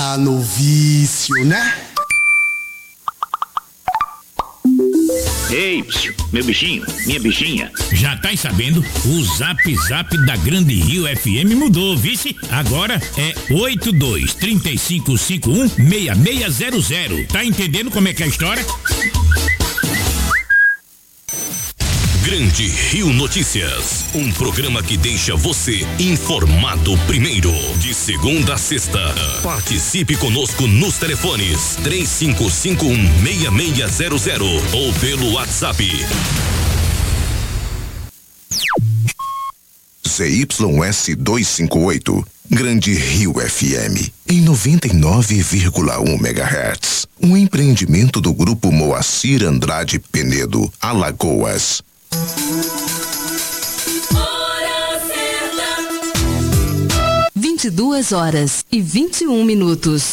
tá no vício, né? Ei, meu bichinho, minha bichinha. Já tá sabendo? O Zap Zap da Grande Rio FM mudou, vice? Agora é 82-3551-6600. Tá entendendo como é que é a história? Grande Rio Notícias, um programa que deixa você informado primeiro. De segunda a sexta, participe conosco nos telefones 3551-6600 ou pelo WhatsApp. ZYS 258, Grande Rio FM, em 99,1 MHz. Um empreendimento do Grupo Moacir Andrade Penedo, Alagoas. 22h21.